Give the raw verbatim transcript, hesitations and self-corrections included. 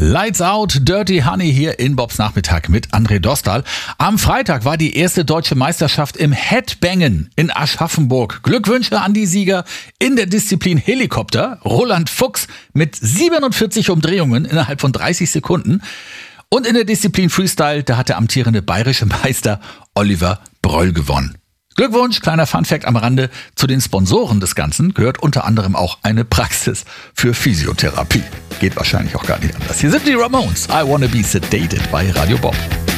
Lights Out, Dirty Honey hier in Bobs Nachmittag mit André Dostal. Am Freitag war die erste deutsche Meisterschaft im Headbangen in Aschaffenburg. Glückwünsche an die Sieger in der Disziplin Helikopter. Roland Fuchs mit siebenundvierzig Umdrehungen innerhalb von dreißig Sekunden. Und in der Disziplin Freestyle, da hat der amtierende bayerische Meister Oliver Bröll gewonnen. Glückwunsch, kleiner Funfact am Rande. Zu den Sponsoren des Ganzen gehört unter anderem auch eine Praxis für Physiotherapie. Geht wahrscheinlich auch gar nicht anders. Hier sind die Ramones. I Wanna Be Sedated bei Radio Bob.